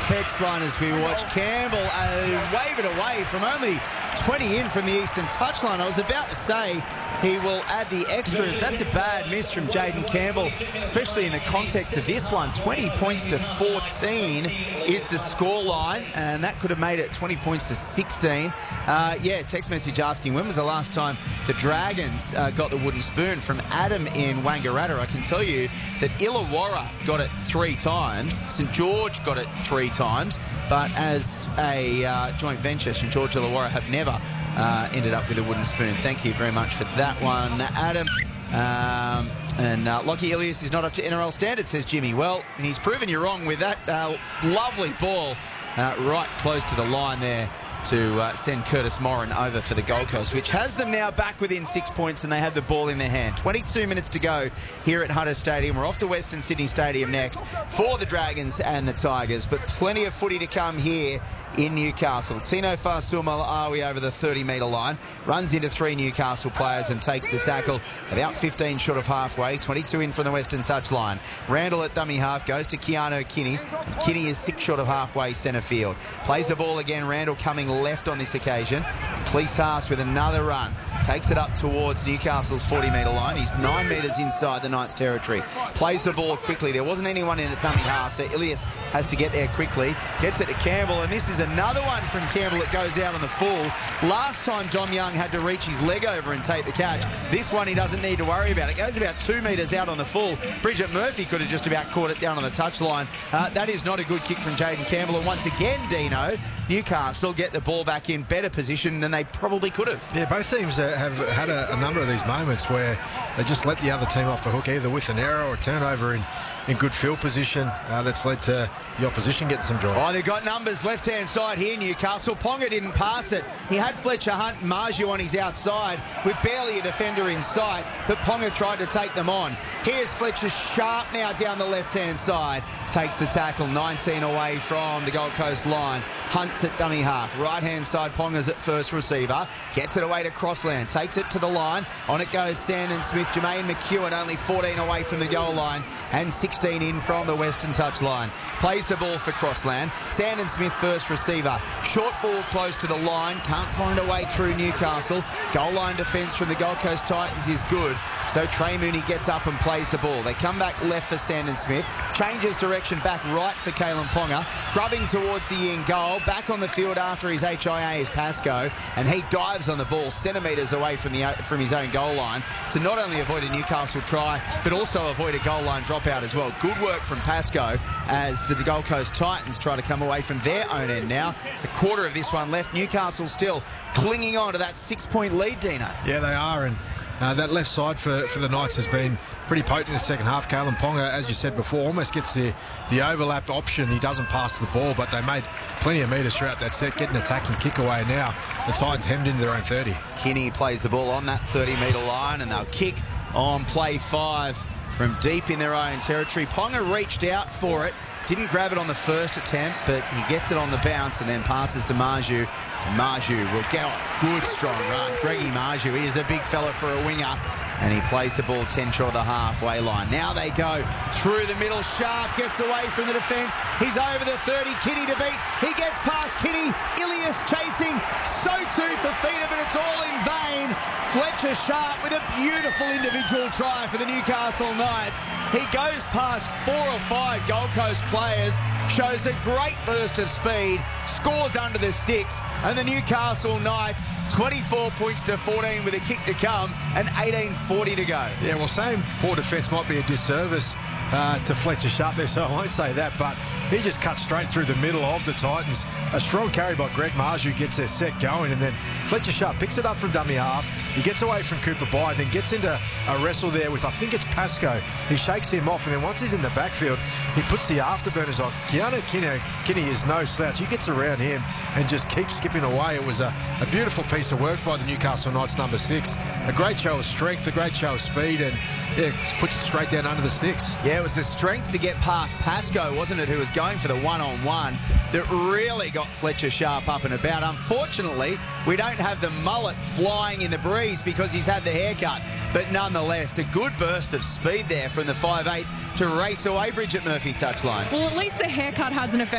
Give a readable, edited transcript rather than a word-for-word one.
text line as we watch Campbell wave it away from only 20 in from the eastern touchline. I was about to say he will add the extras. That's a bad miss from Jayden Campbell, especially in the context of this one. 20 points to 14 is the scoreline, and that could have made it 20 points to 16. Text message asking, when was the last time the Dragons got the wooden spoon? From Adam in Wangaratta. I can tell you that Illawarra got it 3 times. St George got it 3 times. But as a joint venture, St George Illawarra have never ended up with a wooden spoon. Thank you very much for that one, Adam. Lockie Ilias is not up to NRL standards, says Jimmy. Well, he's proven you wrong with that lovely ball right close to the line there to send Curtis Morin over for the Gold Coast, which has them now back within 6 points, and they have the ball in their hand. 22 minutes to go here at Hunter Stadium. We're off to Western Sydney Stadium next for the Dragons and the Tigers, but plenty of footy to come here in Newcastle. Tino Fa'asuamaleaui over the 30-metre line, runs into 3 Newcastle players and takes the tackle about 15 short of halfway, 22 in from the Western touchline. Randall at dummy half goes to Keanu Kinney. Kinney is 6 short of halfway centre field. Plays the ball again, Randall coming left on this occasion. Cleese Haas with another run. Takes it up towards Newcastle's 40-metre line. He's 9 metres inside the Knights' territory. Plays the ball quickly. There wasn't anyone in at dummy half, so Ilias has to get there quickly. Gets it to Campbell, and this is another one from Campbell that goes out on the full. Last time Dom Young had to reach his leg over and take the catch. This one he doesn't need to worry about. It goes about 2 metres out on the full. Bridget Murphy could have just about caught it down on the touchline. That is not a good kick from Jayden Campbell. And once again, Dino, Newcastle get the ball back in better position than they probably could have. Yeah, both teams have had a number of these moments where they just let the other team off the hook, either with an error or a turnover in good field position. That's led to the opposition getting some joy. Oh, they've got numbers left-hand side here, Newcastle. Ponga didn't pass it. He had Fletcher Hunt and Marju on his outside with barely a defender in sight, but Ponga tried to take them on. Here's Fletcher Sharp now down the left-hand side. Takes the tackle, 19 away from the Gold Coast line. Hunt's at dummy half. Right-hand side, Ponga's at first receiver. Gets it away to Crossland. Takes it to the line. On it goes Sandon Smith. Jermaine McEwen only 14 away from the goal line and 16 in from the Western touchline. Plays the ball for Crossland. Sandon Smith first receiver. Short ball close to the line. Can't find a way through Newcastle. Goal line defence from the Gold Coast Titans is good. So Trey Mooney gets up and plays the ball. They come back left for Sandon Smith. Changes direction back right for Kalen Ponga. Grubbing towards the in goal. Back on the field after his HIA is Pascoe. And he dives on the ball centimetres away from his own goal line to not only avoid a Newcastle try, but also avoid a goal line dropout as well. Good work from Pascoe as the Gold Coast Titans try to come away from their own end now. A quarter of this one left. Newcastle still clinging on to that 6-point lead, Dino. Yeah, they are, and that left side for the Knights has been pretty potent in the second half. Kalen Ponga, as you said before, almost gets the overlapped option. He doesn't pass the ball, but they made plenty of metres throughout that set, getting attacking kick away. Now the Titans hemmed into their own 30. Kinney plays the ball on that 30-metre line, and they'll kick on play 5 from deep in their own territory. Ponga reached out for it. Didn't grab it on the first attempt, but he gets it on the bounce and then passes to Marju. Marju will get a good, strong run. Greggy Marju, he is a big fella for a winger, and he plays the ball 10 short of the halfway line. Now they go through the middle. Sharp gets away from the defence. He's over the 30. Kinney to beat. He gets past Kinney. Ilias chasing. So too for Fifita, but it's all in vain. Fletcher Sharp with a beautiful individual try for the Newcastle Knights. He goes past 4 or 5 Gold Coast players, shows a great burst of speed, scores under the sticks, and the Newcastle Knights 24 points to 14 with a kick to come and 18:40 to go. Yeah, well, saying poor defence might be a disservice to Fletcher Sharp there, so I won't say that, but he just cuts straight through the middle of the Titans. A strong carry by Greg Marju gets their set going, and then Fletcher Sharp picks it up from dummy half. He gets away from Cooper Bye, then gets into a wrestle there with, I think it's Pascoe. He shakes him off, and then once he's in the backfield, he puts the afterburners on. Keanu Kinney is no slouch. He gets around him and just keeps skipping away. It was a beautiful piece of work by the Newcastle Knights, number 6. A great show of strength, a great show of speed, and yeah, puts it straight down under the sticks. Yeah, it was the strength to get past Pascoe, wasn't it, who was going for the one-on-one, that really got Fletcher Sharp up and about. Unfortunately, we don't have the mullet flying in the breeze because he's had the haircut. But nonetheless, a good burst of speed there from the 5'8" to race away Bridget Murphy touchline. Well, at least the haircut has an effect.